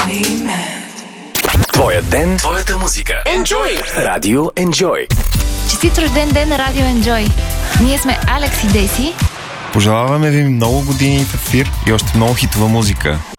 Твоя ден, твоята музика. Enjoy! Радио Enjoy. Честит рожден ден на Радио Enjoy. Ние сме Алекс и Деси. Пожелаваме ви много години в ефир и още много хитова музика.